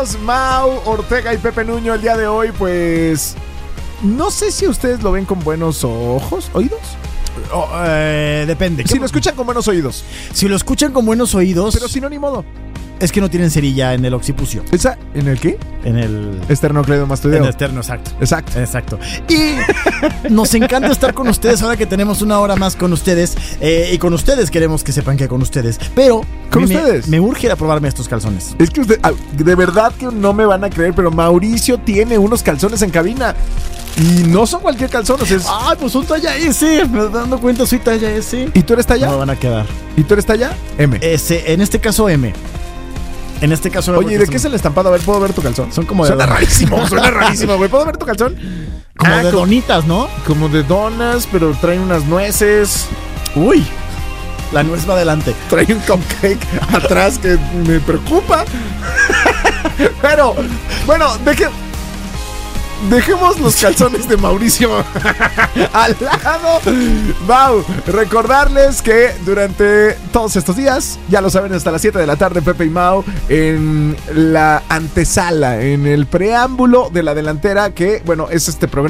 amigos, Mau Ortega y Pepe Nuño el día de hoy, pues no sé si ustedes lo ven con buenos oídos. Depende. Si lo escuchan con buenos oídos. Si lo escuchan con buenos oídos. Pero si no, ni modo. Es que no tienen cerilla en el occipucio. ¿En el qué? En el esternocleidomastoideo. En el externo, exacto. Exacto. Y nos encanta estar con ustedes ahora que tenemos una hora más con ustedes. Y con ustedes queremos que sepan que con ustedes. Pero ¿con ustedes? Me urge ir a probarme estos calzones. Es que de verdad que no me van a creer, pero Mauricio tiene unos calzones en cabina. Y no son cualquier calzón, Ay, pues son talla S. Me estoy dando cuenta, soy talla S. ¿Y tú eres talla? No me van a quedar. ¿Y tú eres talla? M. En este caso, M. En este caso no. Oye, ¿de qué es el estampado? A ver, ¿puedo ver tu calzón? Son como de... Suena rarísimo, güey. ¿Puedo ver tu calzón? Como de donitas, ¿no? Como de donas, pero traen unas nueces. Uy, la nuez va adelante. Trae un cupcake atrás que me preocupa. Pero, bueno, dejemos los calzones de Mauricio al lado. Mau, recordarles que durante todos estos días, ya lo saben, hasta las 7 de la tarde, Pepe y Mau en la antesala, en el preámbulo de la delantera, que, bueno, es este programa